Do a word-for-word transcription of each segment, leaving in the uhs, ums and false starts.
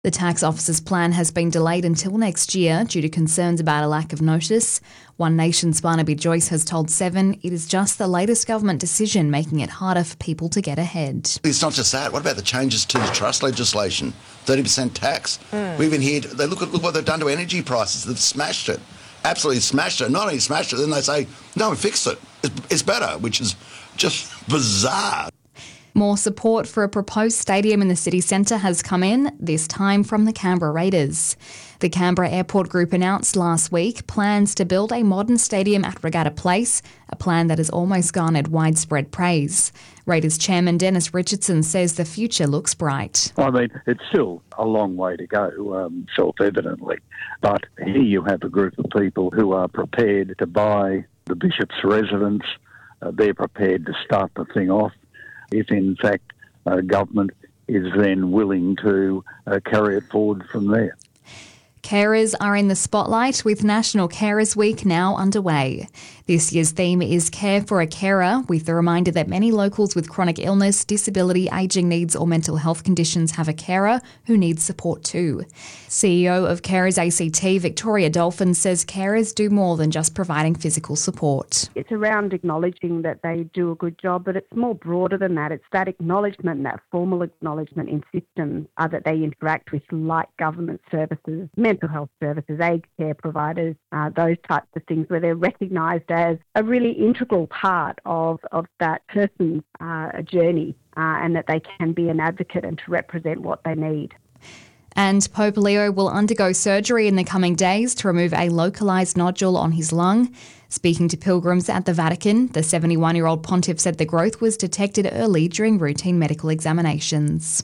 The tax office's plan has been delayed until next year due to concerns about a lack of notice. One Nation's Barnaby Joyce has told Seven it is just the latest government decision making it harder for people to get ahead. It's not just that. What about the changes to the trust legislation? thirty percent tax. Mm. We even heard, they look at look what they've done to energy prices. They've smashed it. Absolutely smashed it. Not only smashed it, then they say, no, we fixed it. It's, it's better, which is just bizarre. More support for a proposed stadium in the city centre has come in, this time from the Canberra Raiders. The Canberra Airport Group announced last week plans to build a modern stadium at Regatta Place, a plan that has almost garnered widespread praise. Raiders chairman Dennis Richardson says the future looks bright. I mean, it's still a long way to go, um, self-evidently. But here you have a group of people who are prepared to buy the Bishop's residence. Uh, they're prepared to start the thing off if, in fact, uh, government is then willing to uh, carry it forward from there. Carers are in the spotlight with National Carers Week now underway. This year's theme is Care for a Carer, with the reminder that many locals with chronic illness, disability, ageing needs or mental health conditions have a carer who needs support too. C E O of Carers A C T, Victoria Dolphin, says carers do more than just providing physical support. It's around acknowledging that they do a good job, but it's more broader than that. It's that acknowledgement, that formal acknowledgement in systems uh, that they interact with, like government services, mental health services, aged care providers, uh, those types of things where they're recognised as a really integral part of, of that person's uh, journey uh, and that they can be an advocate and to represent what they need. And Pope Leo will undergo surgery in the coming days to remove a localised nodule on his lung. Speaking to pilgrims at the Vatican, the seventy-one-year-old pontiff said the growth was detected early during routine medical examinations.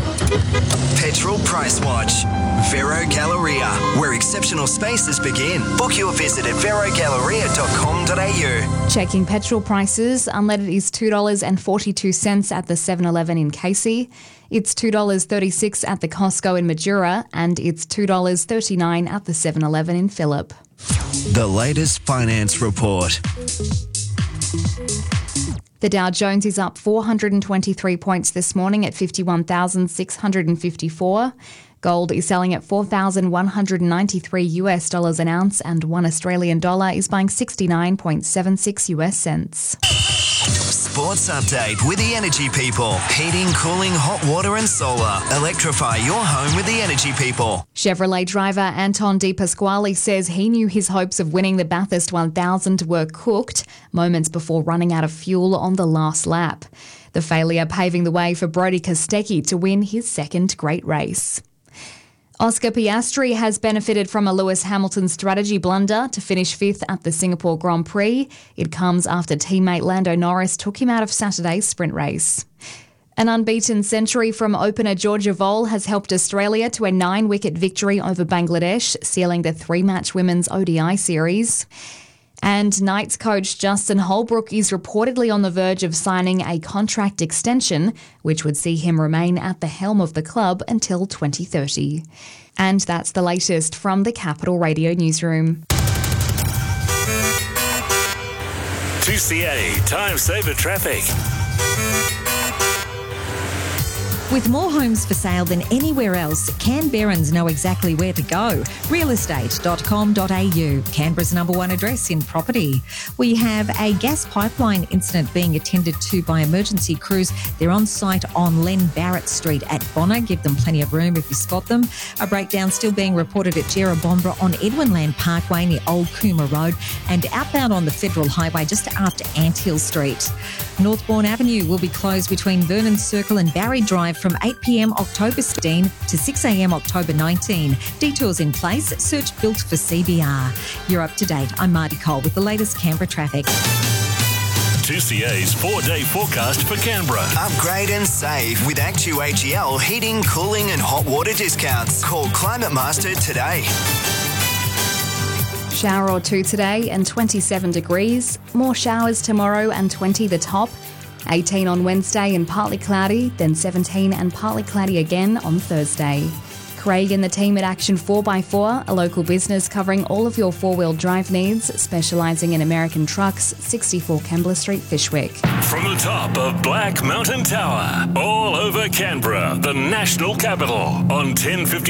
Petrol Price Watch. Vero Galleria, where exceptional spaces begin. Book your visit at vero galleria dot com dot a u. Checking petrol prices, unleaded is two dollars forty-two at the seven eleven in Casey. It's two dollars thirty-six at the Costco in Majura, and it's two dollars thirty-nine at the seven eleven in Phillip. The latest finance report. The Dow Jones is up four hundred twenty-three points this morning at fifty-one thousand six hundred fifty-four. Gold is selling at four thousand one hundred ninety-three US dollars an ounce, and one Australian dollar is buying sixty-nine point seven six US cents. Sports update with the Energy People. Heating, cooling, hot water and solar. Electrify your home with the Energy People. Chevrolet driver Anton De Pasquale says he knew his hopes of winning the Bathurst one thousand were cooked moments before running out of fuel on the last lap. The failure paving the way for Brodie Kostecki to win his second great race. Oscar Piastri has benefited from a Lewis Hamilton strategy blunder to finish fifth at the Singapore Grand Prix. It comes after teammate Lando Norris took him out of Saturday's sprint race. An unbeaten century from opener Georgia Voll has helped Australia to a nine-wicket victory over Bangladesh, sealing the three-match women's O D I series. And Knights coach Justin Holbrook is reportedly on the verge of signing a contract extension, which would see him remain at the helm of the club until twenty thirty. And that's the latest from the Capital Radio newsroom. two C A Time Saver Traffic. With more homes for sale than anywhere else, Canberrans know exactly where to go. real estate dot com dot a u, Canberra's number one address in property. We have a gas pipeline incident being attended to by emergency crews. They're on site on Len Barrett Street at Bonner. Give them plenty of room if you spot them. A breakdown still being reported at Jerrabomberra on Edwinland Parkway near Old Coomber Road, and outbound on the Federal Highway just after Anthill Street. Northbourne Avenue will be closed between Vernon Circle and Barry Drive from eight p m October sixteenth to six a m October nineteenth. Detours in place. Search Built for C B R. You're up to date. I'm Marty Cole with the latest Canberra traffic. two C A's four-day forecast for Canberra. Upgrade and save with Actu A G L heating, cooling and hot water discounts. Call Climate Master today. Shower or two today and twenty-seven degrees. More showers tomorrow and twenty the top. eighteen on Wednesday and partly cloudy, then seventeen and partly cloudy again on Thursday. Craig and the team at Action four by four, a local business covering all of your four-wheel drive needs, specialising in American trucks, sixty-four Kembla Street, Fyshwick. From the top of Black Mountain Tower, all over Canberra, the national capital, on ten fifty